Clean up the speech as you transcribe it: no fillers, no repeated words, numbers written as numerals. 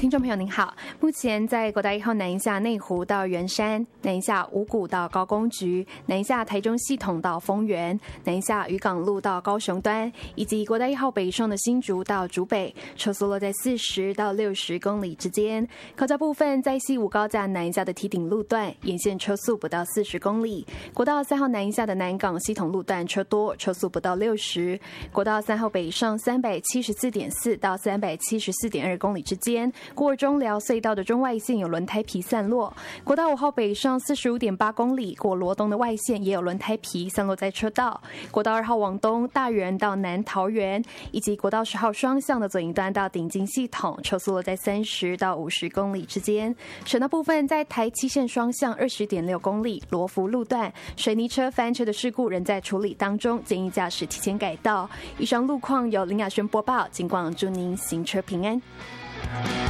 听众朋友您好，目前在国道1号南一下内湖到圆山、南一下五股到高工局、南一下台中系统到丰原、南一下渔港路到高雄端，以及国道1号北上的新竹到竹北，车速落在40到60公里之间。考照部分，在西武高架南一下的梯顶路段，沿线车速不到40公里；国道3号南一下的南港系统路段车多，车速不到60；国道3号北上374.4到374.2公里之间。过中寮隧道的中外线有轮胎皮散落，国道5号北上45.8公里，过罗东的外线也有轮胎皮散落在车道。国道2号往东大园到南桃园，以及国道10号双向的左营端到顶金系统，车速落在30到50公里之间。省道部分，在台七线双向20.6公里罗浮路段，水泥车翻车的事故仍在处理当中，建议驾驶提前改道。以上路况由林雅轩播报，警广祝您行车平安。